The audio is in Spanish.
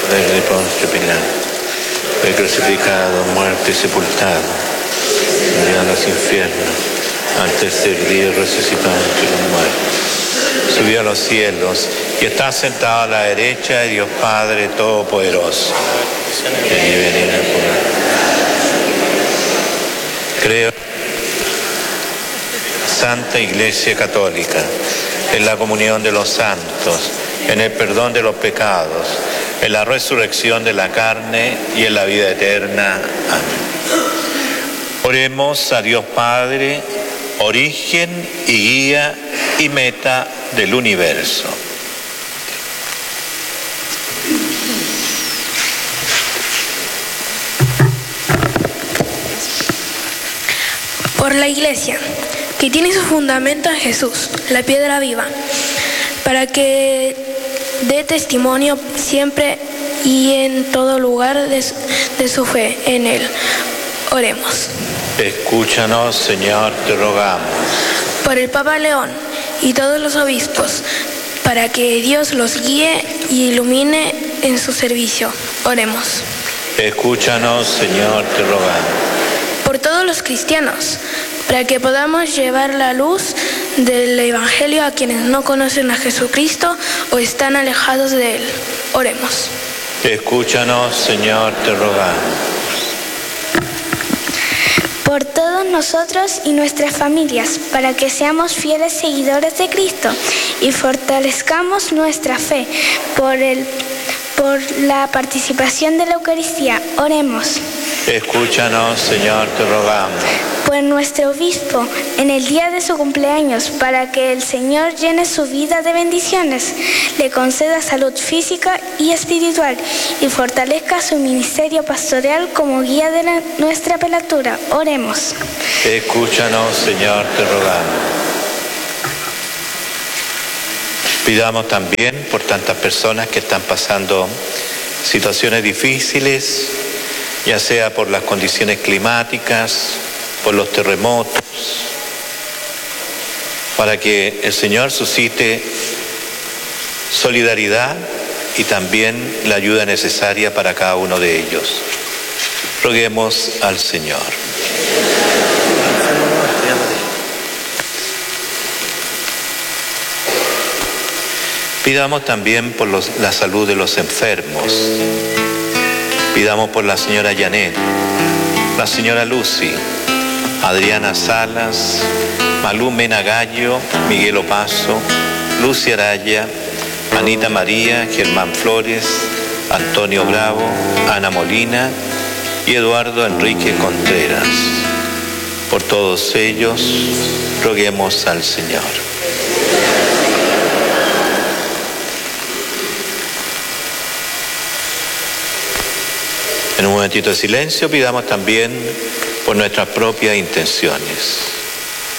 de Poncio Pilato, fue crucificado, muerto y sepultado, murió a los infiernos, al tercer día resucitó entre los muertos, subió a los cielos y está sentado a la derecha de Dios Padre Todopoderoso. Y allí venirá a juzgar. Creo en la Santa Iglesia Católica, en la comunión de los santos, en el perdón de los pecados, en la resurrección de la carne y en la vida eterna. Amén. Oremos a Dios Padre, origen y guía y meta del universo. Por la Iglesia, que tiene su fundamento en Jesús, la piedra viva, para que dé testimonio siempre y en todo lugar de su fe en Él. Oremos. Escúchanos, Señor, te rogamos. Por el Papa León y todos los obispos, para que Dios los guíe y ilumine en su servicio. Oremos. Escúchanos, Señor, te rogamos. Por todos los cristianos, para que podamos llevar la luz del Evangelio a quienes no conocen a Jesucristo o están alejados de Él. Oremos. Escúchanos, Señor, te rogamos. Por todos nosotros y nuestras familias, para que seamos fieles seguidores de Cristo y fortalezcamos nuestra fe por la participación de la Eucaristía. Oremos. Escúchanos, Señor, te rogamos. Por nuestro obispo, en el día de su cumpleaños, para que el Señor llene su vida de bendiciones, le conceda salud física y espiritual y fortalezca su ministerio pastoral como guía de nuestra prelatura. Oremos. Escúchanos, Señor, te rogamos. Pidamos también por tantas personas que están pasando situaciones difíciles, ya sea por las condiciones climáticas, por los terremotos, para que el Señor suscite solidaridad y también la ayuda necesaria para cada uno de ellos. Roguemos al Señor. Pidamos también por la salud de los enfermos. Pidamos por la señora Janet, la señora Lucy, Adriana Salas, Malú Mena Gallo, Miguel Opaso, Lucia Araya, Anita María, Germán Flores, Antonio Bravo, Ana Molina y Eduardo Enrique Contreras. Por todos ellos, roguemos al Señor. En un momentito de silencio pidamos también por nuestras propias intenciones.